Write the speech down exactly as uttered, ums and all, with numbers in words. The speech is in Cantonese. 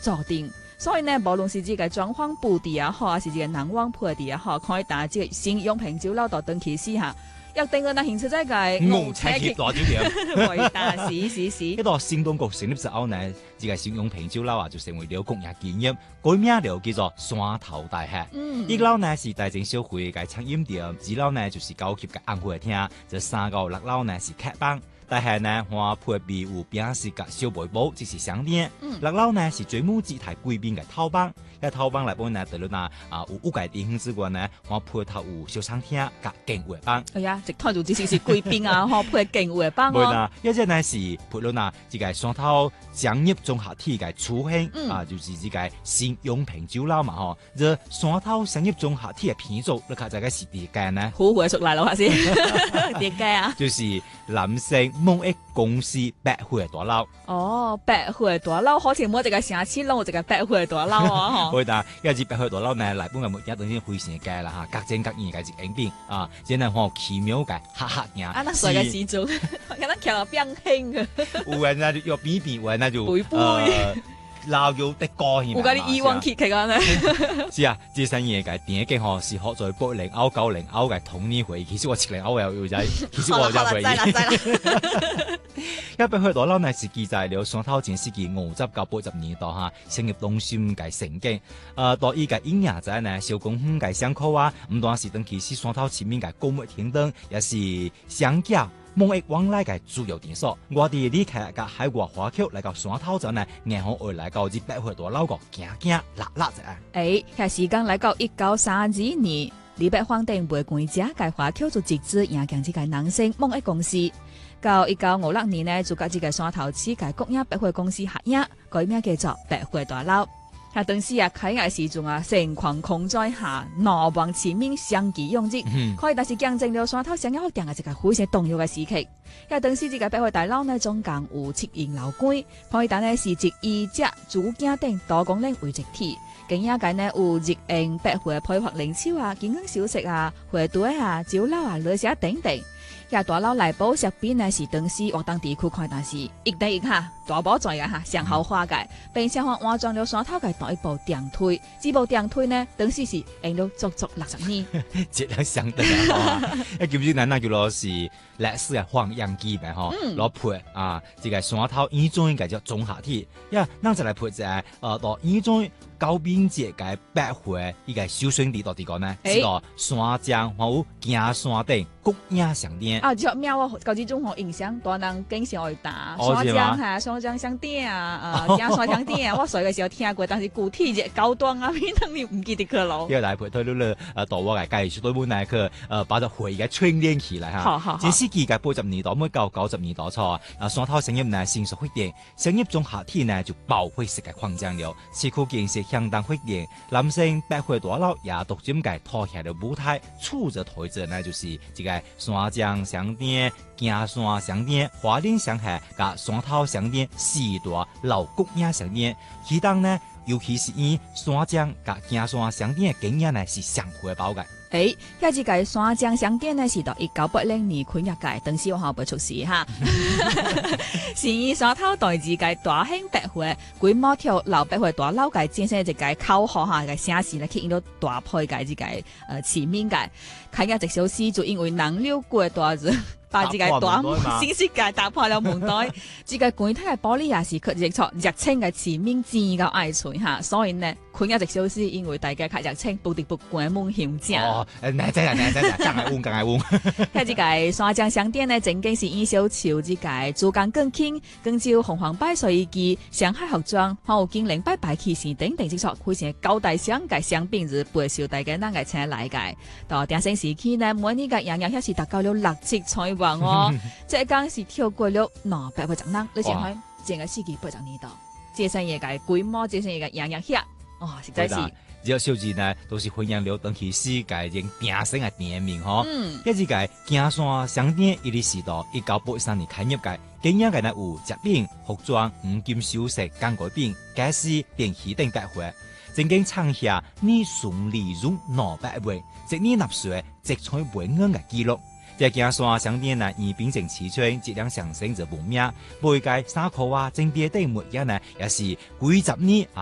做定。所以呢，無論是這個裝潢布置也好，還是這個人網配置也好，可以打這個新永平酒樓到登記試下。一定嘅，那現出這個五彩旗大酒店， 偉大是是是。 一個新東局成立之後呢，這個新永平酒樓啊就成為了工業企業，改名了叫做山頭大廈。嗯，一樓呢是大正小會嘅餐飲店，二樓呢就是高級嘅宴會廳，這三個六樓呢是客房。大廈呢，我配備有餅食嘅小賣部，即是商店。嗯，六樓呢是專門接待貴賓嘅套房，喺套房內邊呢，除咗嗱啊有屋界電影之外呢，我配套有小餐廳加敬會房。 係啊，直台就只是是貴賓啊，嗬配敬會房哦。 啦，一隻呢是配咗嗱，即個山頭商業綜合體嘅雛形、嗯、啊，就是這個新永平酒樓嘛，嗬。這山頭商業綜合體嘅片組，你睇下個是點解呢？ 好會熟嚟咯，下先點解啊？ 就是男性。夢益公司百貨大樓哦，百貨大樓好似冇一個城市咯，一個百貨大樓啊， 嗬。係，因為這百貨大樓呢，嚟本嘅每一等先非常嘅街啦嚇，各正各異嘅一景點啊，真係好奇妙嘅黑黑嘢。 啊，那誰嘅時鐘？可能騎到變輕嘅。 有人呢就變變，有人呢就背背。 老有得高興， 有嗰啲以往劇劇啊呢？ 是啊，這新嘢嘅電影嘅嗬，是學在八零後、九零後嘅童年回憶。其實我七零後又有仔，其實我有回憶。一百去大樓呢是記載了山頭前世紀五十到八十年代嚇，商業中心嘅盛景。誒，到依個影業仔呢，小公園嘅巷口啊，唔單是等其是山頭前面嘅購物廳燈，也是商家夢益往來嘅主要點所。我哋離開個海外華僑嚟到山頭陣呢，硬好愛嚟到至百貨大樓個行行辣辣啫。 誒，喺時間嚟到一九三二年，李白皇帝賣關家嘅華僑就直接引進這個南星夢益公司。到一九五六年呢，就甲這個山頭市嘅國營百貨公司合營，改名叫做百貨大樓。啊，當時啊開業時陣啊，盛況空在下，南王前面相繼擁擠，嗯、可以但是見證了山頭商業定嘅一個非常重要嘅時期。因為當時這個百貨大樓呢，總共有七營樓館，可以但呢是以衣、食、住、行等多功能為一體。經營間呢有日用百貨配合零售啊、健康小食啊、會隊啊、酒樓啊、旅社等等。呀，大樓內部設備呢是當時活動地區看，但是一等一下大寶在啊哈，上豪華嘅，並且還安裝了山頭嘅第一部電梯。這部電梯呢，當時是用了足足六十年， 質量相當啊！一叫唔知嗱，叫做是歷史嘅放映機咪嗬，攞配啊，這個山頭醫專嘅叫綜合體。呀，嗱就嚟配就係誒到醫專高邊節嘅百貨依個小兄弟到底講呢？知道山江還有行山頂國營商店。 啊，就喵我搞這種好印象，大人經常會打山江嚇，山江商店啊，啊，行山商店啊，我細個時候聽過，但是具體嘅高端啊，邊等你唔記得佢咯。因為來配對了了，誒，到我嘅介紹對本來佢誒把隻會嘅訓練起來嚇。好好好。這世紀嘅八十年代末到九十年代初啊，山頭商業呢成熟發展，商業綜合體呢就爆發式嘅擴張了，市區建設相當發展，南星百貨大樓也獨佔嘅拖起了舞台，處着台子呢就是這個山江商店、行山商店、花蓮商廈加山頭商店四大老國營商店，其中呢，尤其是以山江加行山商店嘅經驗呢是上回報嘅。 誒，一隻個山江商店呢是到一九八零年開業嘅，當時我還未出世哈。是以山頭代志嘅大興百貨，規模條老百貨大樓嘅建設一個口號下嘅城市呢，吸引到大批嘅這個誒市民嘅，開業一小時就因為人流過大咗。把這個大新世界打破了門袋，這個櫃體嘅玻璃也是佢熱錯熱清嘅前面自夠愛存嚇，所以呢，佢一直消失，因為大家較熱清，不得不關門休假。 哦，誒，真係真係真係，更係溫更係溫。 喺這個山江商店呢，曾經是以小潮這個主幹更輕，更照紅黃擺水機、上海服裝、還有經零擺擺起時等等之錯，佢成高大上嘅商品是背受大家那個請來嘅。到電信時期呢，每年嘅營業額是達到了六七千萬哦，即係講是跳過了兩百個層，你想看整個世紀八十年代，這些嘢嘅規模，這些嘢嘅營業額，哦，實在是。 這個數字呢，都是分享了當其世界已經定性嘅店名嗬。嗯，一隻個行山商店一啲時代，一九八三年開業嘅，經營嘅呢有食品、服裝、五金首飾、鋼改品、家私、電器等百貨，曾經創下年純利潤兩百倍，即年納稅即採萬元嘅記錄。這行山商店呢，以品質齊全、質量上升就聞名。每屆衫褲啊、正別等物件呢，也是幾十年啊。